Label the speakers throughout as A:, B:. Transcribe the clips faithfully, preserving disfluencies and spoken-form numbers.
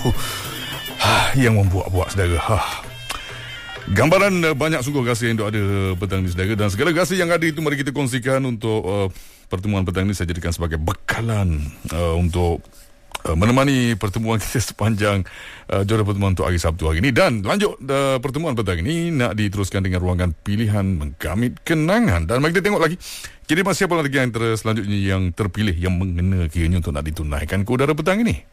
A: yang membuat-buat saudara. Ha. Gambaran uh, banyak sungguh rasa yang ada petang ni saudara, dan segala rasa yang ada itu mari kita kongsikan untuk uh, pertemuan petang ni. Saya jadikan sebagai bekalan uh, untuk uh, menemani pertemuan kita sepanjang uh, juara pertemuan untuk hari Sabtu hari ini. Dan lanjut uh, pertemuan petang ini nak diteruskan dengan ruangan pilihan menggamit kenangan. Dan mari kita tengok lagi kiriman siapa lagi yang ter- selanjutnya yang terpilih, yang mengena kiranya untuk nak ditunaikan ke udara petang ini.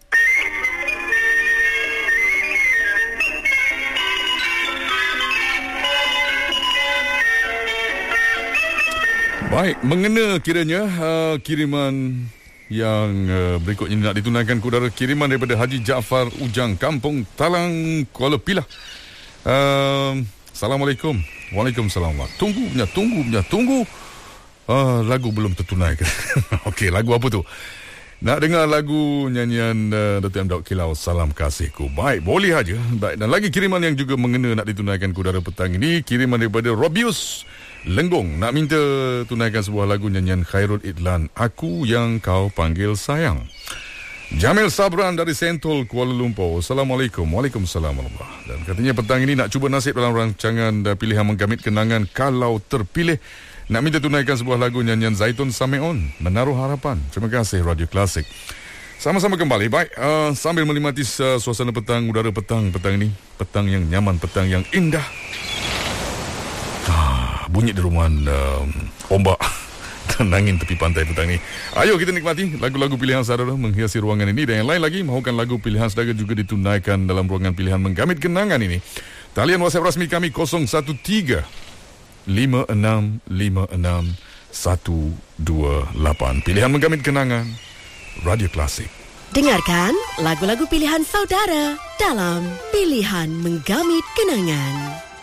A: Baik, mengena kiranya uh, kiriman yang uh, berikutnya nak ditunaikan ke udara, kiriman daripada Haji Jaafar Ujang, Kampung Talang, Kuala Pilah. Uh, Assalamualaikum. Waalaikumsalam. Tunggu punya, tunggu punya, tunggu. Uh, lagu belum tertunaikan. Okey, lagu apa tu? Nak dengar lagu nyanyian uh, Dato' M. Daud Kilau, Salam Kasihku. Baik, boleh aja. Baik, dan lagi kiriman yang juga mengena nak ditunaikan ke udara petang ini, kiriman daripada Robius Lenggong, nak minta tunaikan sebuah lagu nyanyian Khairul Idlan, Aku Yang Kau Panggil Sayang. Jamil Sabran dari Sentul, Kuala Lumpur. Assalamualaikum. Waalaikumsalam. Dan katanya petang ini nak cuba nasib dalam rancangan pilihan menggamit kenangan. Kalau terpilih, nak minta tunaikan sebuah lagu nyanyian Zaitun Sameon, Menaruh Harapan. Terima kasih Radio Klasik. Sama-sama kembali. Baik, uh, sambil menikmati uh, suasana petang, udara petang petang ini, petang yang nyaman, petang yang indah. Bunyi deruman uh, ombak dan angin tepi pantai petang ni. Ayo kita nikmati lagu-lagu pilihan saudara menghiasi ruangan ini, dan yang lain lagi mahukan lagu pilihan saudara juga ditunaikan dalam ruangan pilihan menggamit kenangan ini. Talian WhatsApp rasmi kami kosong satu tiga lima enam lima enam satu dua lapan. Pilihan menggamit kenangan, Radio Klasik.
B: Dengarkan lagu-lagu pilihan saudara dalam Pilihan Menggamit Kenangan.